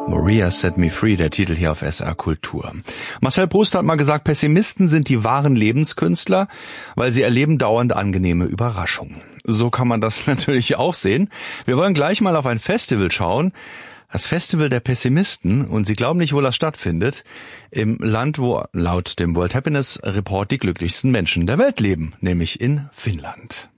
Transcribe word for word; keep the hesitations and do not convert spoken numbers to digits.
Maria Set Me Free, der Titel hier auf S R Kultur. Marcel Proust hat mal gesagt, Pessimisten sind die wahren Lebenskünstler, weil sie erleben dauernd angenehme Überraschungen. So kann man das natürlich auch sehen. Wir wollen gleich mal auf ein Festival schauen. Das Festival der Pessimisten, und Sie glauben nicht, wo das stattfindet, im Land, wo laut dem World Happiness Report die glücklichsten Menschen der Welt leben, nämlich in Finnland.